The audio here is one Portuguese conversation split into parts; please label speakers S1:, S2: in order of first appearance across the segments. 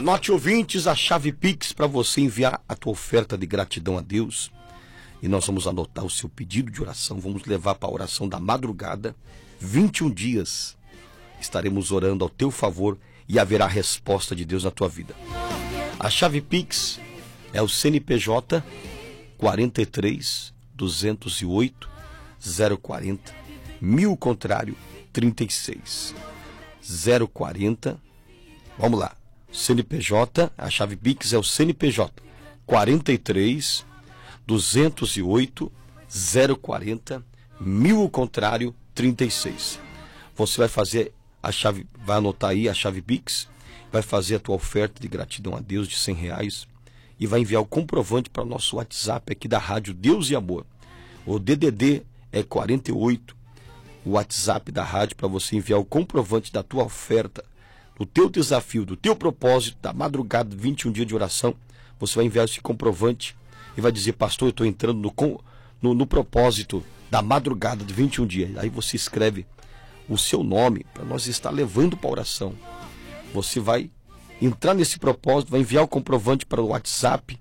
S1: Anote, ouvintes, a chave Pix para você enviar a tua oferta de gratidão a Deus. E nós vamos anotar o seu pedido de oração. Vamos levar para a oração da madrugada. 21 dias estaremos orando ao teu favor e haverá resposta de Deus na tua vida. A chave Pix é o CNPJ 43 208 040 1000 contrário 36 040. Vamos lá. CNPJ, a chave Pix é o CNPJ 43 208 040 1000 contrário 36. Você vai fazer a chave, vai anotar aí a chave Pix, vai fazer a tua oferta de gratidão a Deus de R$100 e vai enviar o comprovante para o nosso WhatsApp aqui da Rádio Deus e Amor. O DDD é 48, o WhatsApp da rádio, para você enviar o comprovante da tua oferta, do teu desafio, do teu propósito, da madrugada, 21 dias de oração. Você vai enviar esse comprovante e vai dizer: pastor, eu estou entrando no propósito da madrugada de 21 dias. Aí você escreve o seu nome para nós estar levando para a oração. Você vai entrar nesse propósito, vai enviar o comprovante para o WhatsApp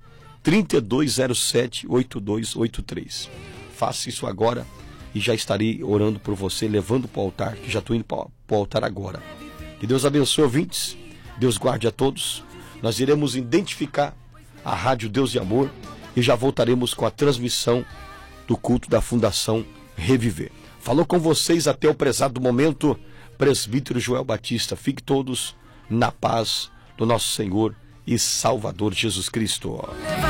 S1: 3207-8283. Faça isso agora e já estarei orando por você, levando para o altar, que já estou indo para o altar agora. Que Deus abençoe, ouvintes. Deus guarde a todos. Nós iremos identificar a Rádio Deus e Amor e já voltaremos com a transmissão do culto da Fundação Reviver. Falou com vocês até o prezado momento, presbítero Joel Batista. Fique todos na paz do nosso Senhor e Salvador Jesus Cristo.